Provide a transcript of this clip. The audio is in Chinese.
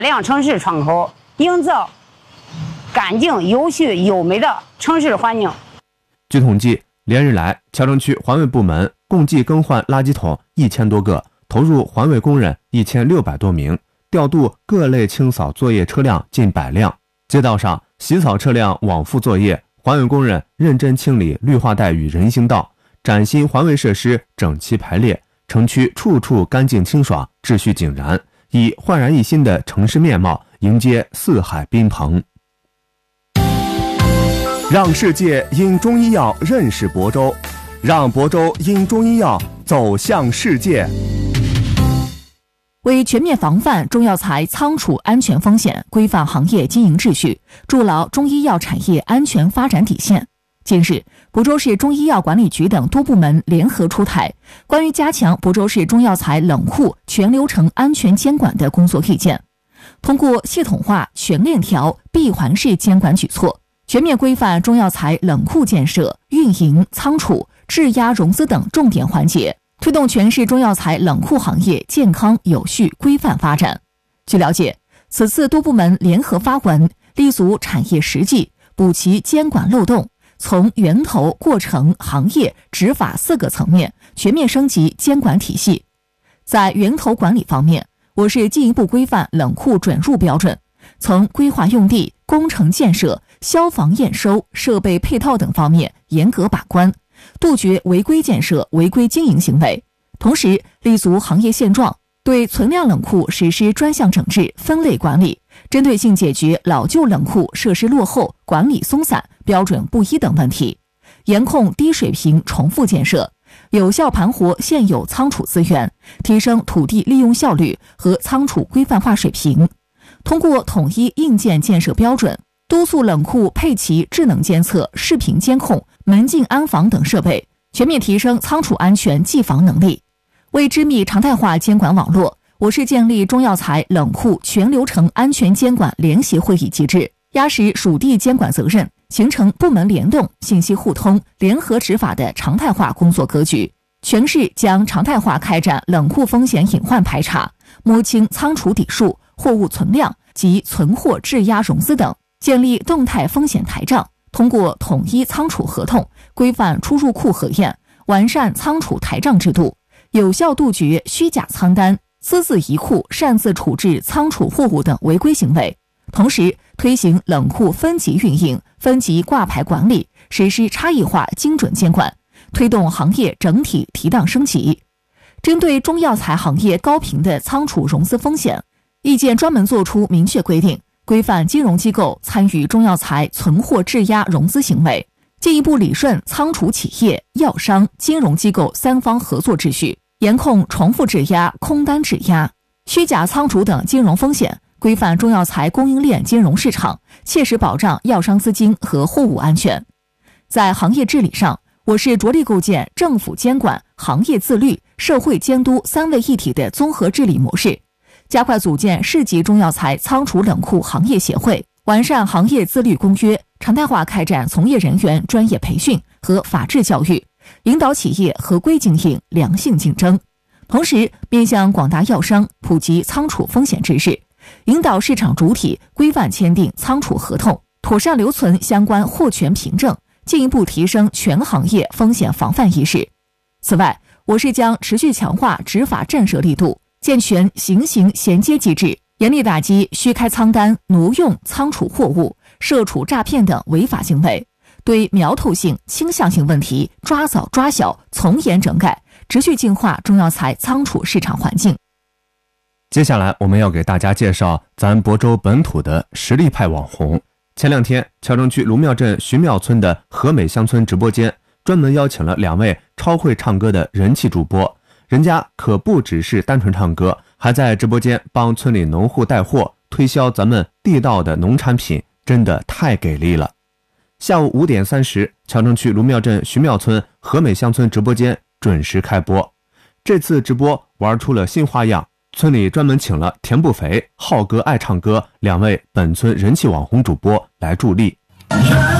亮城市窗口，营造干净、有序、优美的城市环境。 据统计，连日来，桥城区环卫部门共计更换垃圾桶1000多个，投入环卫工人1600多名，调度各类清扫作业车辆近100辆。街道上洗草车辆往复作业，环卫工人认真清理绿化带与人行道，崭新环卫设施整齐排列，城区处处干净清爽，秩序井然，以焕然一新的城市面貌迎接四海宾朋。让世界因中医药认识亳州，让亳州因中医药走向世界。 为全面防范中药材仓储安全风险，规范行业经营秩序，筑牢中医药产业安全发展底线。近日，亳州市中医药管理局等多部门联合出台关于加强亳州市中药材冷库全流程安全监管的工作意见，通过系统化、全链条、闭环式监管举措，全面规范中药材冷库建设、运营、仓储、质押融资等重点环节，推动全市中药材冷库行业健康有序规范发展。据了解，此次多部门联合发文，立足产业实际，补齐监管漏洞，从源头、过程、行业、执法4个层面全面升级监管体系。在源头管理方面，我市进一步规范冷库准入标准，从规划用地、工程建设、消防验收、设备配套等方面严格把关，杜绝违规建设、违规经营行为。同时，立足行业现状，对存量冷库实施专项整治、分类管理，针对性解决老旧冷库设施落后、管理松散、标准不一等问题，严控低水平重复建设，有效盘活现有仓储资源，提升土地利用效率和仓储规范化水平。通过统一硬件建设标准，督促冷库配齐智能监测、视频监控、门禁安防等设备，全面提升仓储安全技防能力。为织密常态化监管网络，我市建立中药材冷库全流程安全监管联席会议机制，压实属地监管责任，形成部门联动、信息互通、联合执法的常态化工作格局。全市将常态化开展冷库风险隐患排查，摸清仓储底数、货物存量及存货质押融资等，建立动态风险台账，通过统一仓储合同、规范出入库核验，完善仓储台账制度，有效杜绝虚假仓单、私自移库、擅自处置仓储货物等违规行为。同时，推行冷库分级运营、分级挂牌管理，实施差异化精准监管，推动行业整体提档升级。针对中药材行业高频的仓储融资风险，意见专门作出明确规定，规范金融机构参与中药材存货质押融资行为，进一步理顺仓储企业、药商、金融机构3方合作秩序，严控重复质押、空单质押、虚假仓储等金融风险，规范中药材供应链金融市场，切实保障药商资金和货物安全。在行业治理上，我市着力构建政府监管、行业自律、社会监督3位一体的综合治理模式，加快组建市级中药材仓储冷库行业协会，完善行业自律公约，常态化开展从业人员专业培训和法治教育，引导企业合规经营、良性竞争。同时，面向广大药商普及仓储风险知识，引导市场主体规范签订仓储合同，妥善留存相关货权凭证，进一步提升全行业风险防范意识。此外，我市将持续强化执法震慑力度，健全行刑衔接机制，严厉打击虚开仓单、挪用仓储货物、涉储诈骗等违法行为，对苗头性、倾向性问题抓早抓小，从严整改，持续净化中药材仓储市场环境。 接下来我们要给大家介绍咱亳州本土的实力派网红。前2天，桥城区卢庙镇徐庙村的和美乡村直播间专门邀请了2位超会唱歌的人气主播，人家可不只是单纯唱歌，还在直播间帮村里农户带货，推销咱们地道的农产品，真的太给力了。下午5点30，桥城区卢庙镇徐庙村和美乡村直播间准时开播。这次直播玩出了新花样，村里专门请了田不肥、浩哥爱唱歌2位本村人气网红主播来助力。